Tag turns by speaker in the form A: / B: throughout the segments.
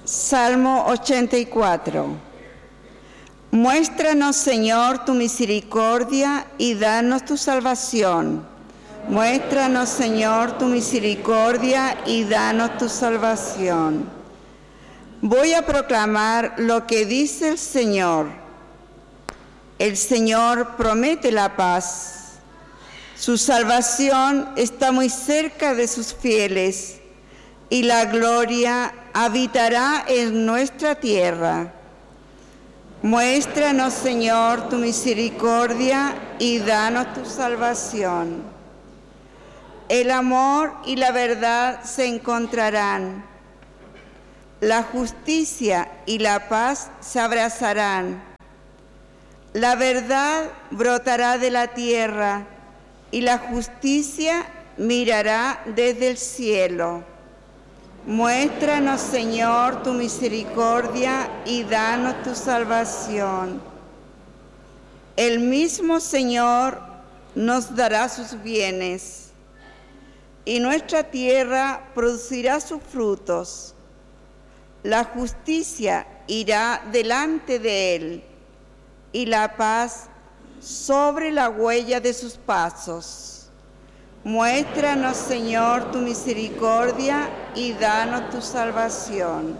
A: Salmo 84. Muéstranos, Señor, tu misericordia y danos tu salvación. Muéstranos, Señor, tu misericordia y danos tu salvación. Voy a proclamar lo que dice el Señor. El Señor promete la paz. Su salvación está muy cerca de sus fieles y la gloria habitará en nuestra tierra. Muéstranos, Señor, tu misericordia y danos tu salvación. El amor y la verdad se encontrarán. La justicia y la paz se abrazarán. La verdad brotará de la tierra y la justicia mirará desde el cielo. Muéstranos, Señor, tu misericordia y danos tu salvación. El mismo Señor nos dará sus bienes y nuestra tierra producirá sus frutos. La justicia irá delante de él y la paz sobre la huella de sus pasos. Muéstranos, Señor, tu misericordia y danos tu salvación.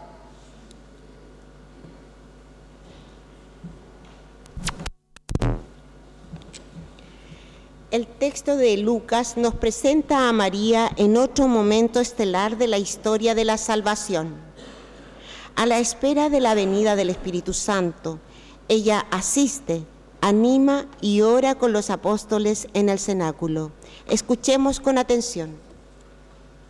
B: El texto de Lucas nos presenta a María en otro momento estelar de la historia de la salvación. A la espera de la venida del Espíritu Santo, ella asiste, anima y ora con los apóstoles en el cenáculo. Escuchemos con atención.